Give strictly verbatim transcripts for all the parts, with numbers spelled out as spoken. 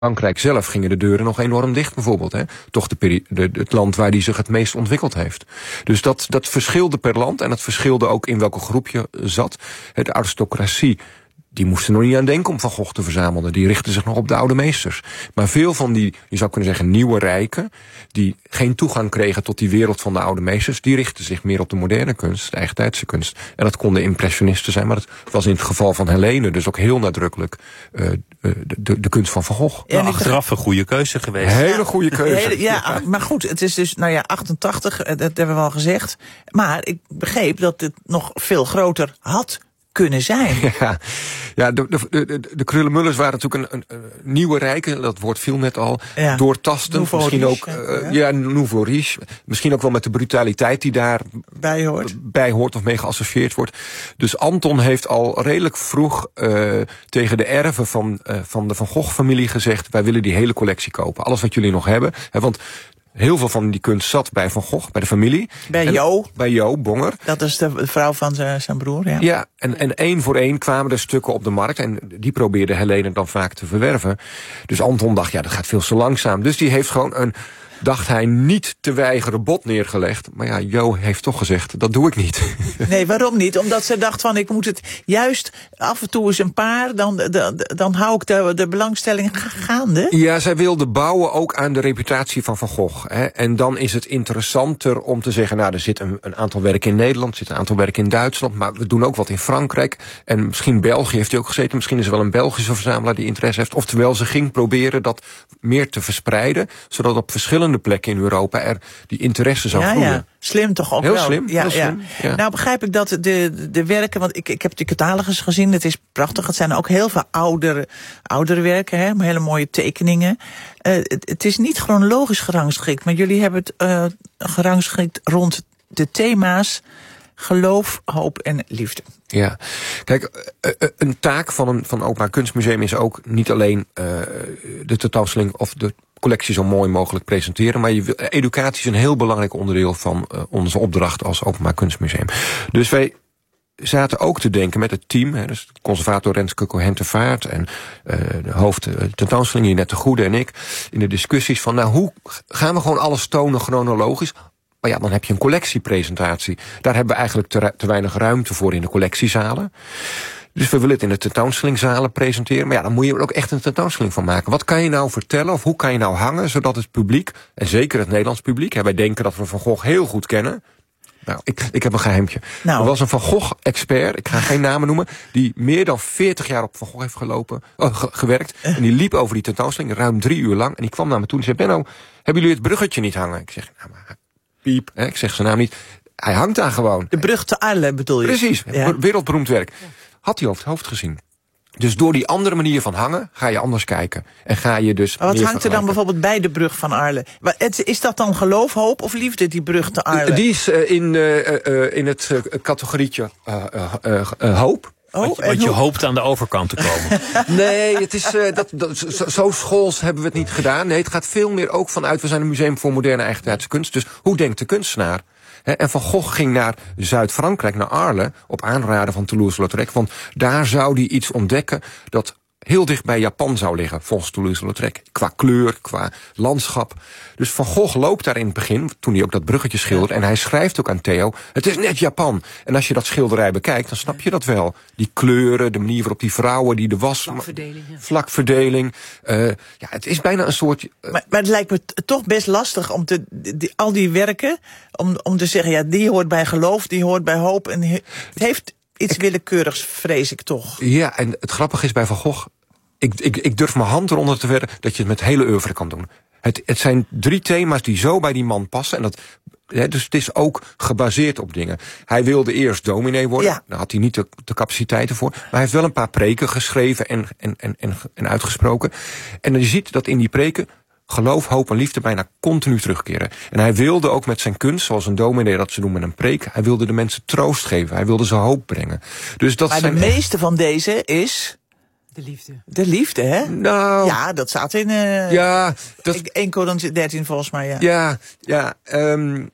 Frankrijk zelf gingen de deuren nog enorm dicht bijvoorbeeld. Hè? Toch de peri- de, het land waar die zich het meest ontwikkeld heeft. Dus dat, dat verschilde per land en dat verschilde ook in welke groep je zat. De aristocratie, die moesten er nog niet aan denken om Van Gogh te verzamelen. Die richtten zich nog op de oude meesters. Maar veel van die, je zou kunnen zeggen, nieuwe rijken, die geen toegang kregen tot die wereld van de oude meesters, die richtten zich meer op de moderne kunst, de eigentijdse kunst. En dat konden impressionisten zijn, maar dat was in het geval van Helene dus ook heel nadrukkelijk uh, de, de, de kunst van Van Gogh. Ja, nou, achteraf een goede keuze geweest. Een hele goede keuze. Hele, ja, ja, maar goed, het is dus, nou ja, achtentachtig, dat hebben we al gezegd. Maar ik begreep dat het nog veel groter had kunnen zijn. Ja, ja de, de, de, de Krullenmullers waren natuurlijk een, een, een nieuwe rijken, dat woord viel net al, ja. doortastend. Misschien riche, ook, uh, ja, nouveau riche. Misschien ook wel met de brutaliteit die daar bij hoort, bij hoort of mee geassocieerd wordt. Dus Anton heeft al redelijk vroeg uh, tegen de erven van, uh, van de Van Gogh-familie gezegd, wij willen die hele collectie kopen. Alles wat jullie nog hebben. Hè, want heel veel van die kunst zat bij Van Gogh, bij de familie. Bij en, Jo. Bij Jo, Bonger. Dat is de vrouw van zijn broer, ja. Ja, en, en één voor één kwamen er stukken op de markt. En die probeerde Helene dan vaak te verwerven. Dus Anton dacht, ja, dat gaat veel te langzaam. Dus die heeft gewoon een, dacht hij, niet te weigeren bod neergelegd. Maar ja, Jo heeft toch gezegd, dat doe ik niet. Nee, waarom niet? Omdat ze dacht van, ik moet het juist af en toe eens een paar, dan, dan, dan hou ik de, de belangstelling gaande. Ja, zij wilde bouwen ook aan de reputatie van Van Gogh. Hè. En dan is het interessanter om te zeggen, nou, er zit een, een aantal werken in Nederland, er zit een aantal werken in Duitsland, maar we doen ook wat in Frankrijk. En misschien België heeft hij ook gezeten, misschien is er wel een Belgische verzamelaar die interesse heeft. Oftewel, ze ging proberen dat meer te verspreiden, zodat op verschillende plekken in Europa er die interesse zou ja, groeien. Ja. Slim toch ook heel wel. Slim, ja, heel ja. slim. Ja. Nou begrijp ik dat de, de werken, want ik, ik heb de catalogus gezien, het is prachtig. Het zijn ook heel veel oudere, oudere werken, hè, hele mooie tekeningen. Uh, het, het is niet chronologisch gerangschikt, maar jullie hebben het uh, gerangschikt rond de thema's geloof, hoop en liefde. Ja, kijk, een taak van een van Openbaar Kunstmuseum is ook niet alleen uh, de tentoonstelling of de collectie zo mooi mogelijk presenteren, maar je, educatie is een heel belangrijk onderdeel van uh, onze opdracht als Openbaar Kunstmuseum. Dus wij zaten ook te denken met het team, hè, dus conservator Renske Cohen-Vaart en uh, de hoofd uh, tentoonstelling, Jeanette de Goede en ik, in de discussies van, nou, hoe gaan we gewoon alles tonen chronologisch? Maar ja, dan heb je een collectiepresentatie. Daar hebben we eigenlijk te, te weinig ruimte voor in de collectiezalen. Dus we willen het in de tentoonstellingzalen presenteren. Maar ja, dan moet je er ook echt een tentoonstelling van maken. Wat kan je nou vertellen of hoe kan je nou hangen, zodat het publiek, en zeker het Nederlands publiek, hè, wij denken dat we Van Gogh heel goed kennen. Nou, ik, ik heb een geheimtje. Nou. Er was een Van Gogh-expert, ik ga geen namen noemen, die meer dan veertig jaar op Van Gogh heeft gelopen, oh, ge, gewerkt. En die liep over die tentoonstelling ruim drie uur lang. En die kwam naar me toe en zei, Benno, hebben jullie het bruggetje niet hangen? Ik zeg, nou maar, piep, hè, ik zeg zijn naam niet. Hij hangt daar gewoon. De brug te Arles bedoel je? Precies, ja. Wereldberoemd werk. Had hij over het hoofd gezien. Dus door die andere manier van hangen ga je anders kijken. En ga je dus. Maar wat hangt er dan bijvoorbeeld bij de brug van Arles? Is dat dan geloof, hoop of liefde, die brug te Arles? Die is uh, in, uh, uh, in het uh, categorietje uh, uh, uh, uh, hoop. Oh, want je, want je hoopt aan de overkant te komen. Nee, het is, uh, dat, dat, zo, zo schools hebben we het niet gedaan. Nee, het gaat veel meer ook vanuit, we zijn een museum voor moderne eigentijdse kunst. Dus hoe denkt de kunstenaar? He, en Van Gogh ging naar Zuid-Frankrijk, naar Arles, op aanraden van Toulouse-Lautrec. Want daar zou hij iets ontdekken dat heel dicht bij Japan zou liggen, volgens Toulouse-Lautrec. Qua kleur, qua landschap. Dus Van Gogh loopt daar in het begin, toen hij ook dat bruggetje schildert. Ja. En hij schrijft ook aan Theo, het is net Japan. En als je dat schilderij bekijkt, dan snap je dat wel. Die kleuren, de manier waarop die vrouwen, die de was... Vlakverdeling. Ja. Vlakverdeling. Uh, ja, het is bijna een soort... Uh, maar, maar het lijkt me toch best lastig om te, die, al die werken, om, om te zeggen, ja, die hoort bij geloof, die hoort bij hoop. En het heeft iets willekeurigs, vrees ik toch. Ja, en het grappige is bij Van Gogh, ik, ik, ik durf mijn hand eronder te wedden dat je het met hele oeuvre kan doen. Het, het zijn drie thema's die zo bij die man passen. En dat, hè, dus het is ook gebaseerd op dingen. Hij wilde eerst dominee worden. Ja. Daar had hij niet de, de capaciteiten voor. Maar hij heeft wel een paar preken geschreven en, en, en, en, en uitgesproken. En je ziet dat in die preken geloof, hoop en liefde bijna continu terugkeren. En hij wilde ook met zijn kunst, zoals een dominee dat ze noemen een preek, hij wilde de mensen troost geven. Hij wilde ze hoop brengen. Dus dat maar zijn de meeste van deze is... De liefde. De liefde, hè? Nou... Ja, dat staat in... Uh, ja, dat... één Corinthië dertien volgens mij, ja. Ja, ja. Um,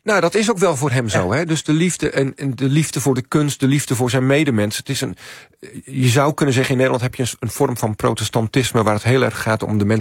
Nou, dat is ook wel voor hem zo. Ja. Hè? Dus de liefde en, en de liefde voor de kunst, de liefde voor zijn medemens. Het is een, je zou kunnen zeggen, in Nederland heb je een, een vorm van protestantisme waar het heel erg gaat om de mens